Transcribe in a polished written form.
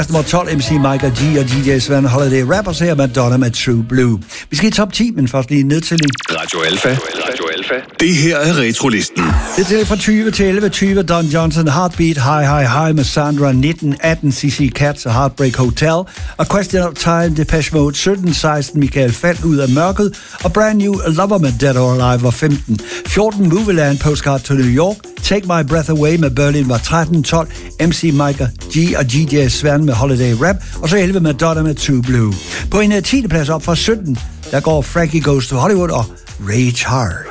Nummer 12, MC Mike G og DJ Svend Holiday Rappers her, Madonna med True Blue. Vi skal i top 10, men først lige nedtælling. Radio Alpha. Det her er Retrolisten. Det tæller fra 20 til 11. 20, Don Johnson, Heartbeat, High med Sandra. 19, 18, CC Cats og Heartbreak Hotel. Og Question of Time, Depeche Mode. 17, 16, Michael Falk, Ud af mørket. Og Brand New Lover med Dead or Alive var 15. 14, Movieland, Postcard to New York. Take My Breath Away med Berlin var 13. 12, MC Mike G og DJ Svend med Holiday Rap. Og så 11, Madonna med True Blue. På en 10. plads op fra 17, der går Frankie Goes to Hollywood og Rage Hard.